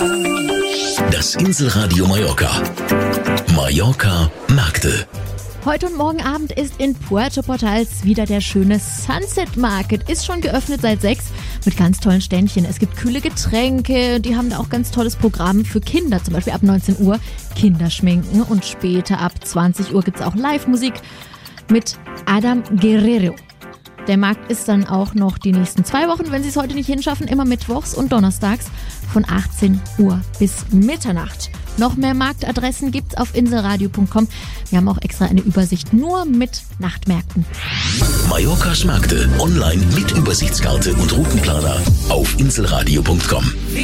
Das Inselradio Mallorca. Mallorca Märkte. Heute und morgen Abend ist in Puerto Portals wieder der schöne Sunset Market. Ist schon geöffnet seit 6 mit ganz tollen Ständchen. Es gibt kühle Getränke, die haben da auch ganz tolles Programm für Kinder. Zum Beispiel ab 19 Uhr Kinderschminken und später ab 20 Uhr gibt es auch Live-Musik mit Adam Guerrero. Der Markt ist dann auch noch die nächsten 2 Wochen, wenn Sie es heute nicht hinschaffen, immer mittwochs und donnerstags von 18 Uhr bis Mitternacht. Noch mehr Marktadressen gibt's auf inselradio.com. Wir haben auch extra eine Übersicht nur mit Nachtmärkten. Mallorcas Märkte online mit Übersichtskarte und Routenplaner auf inselradio.com.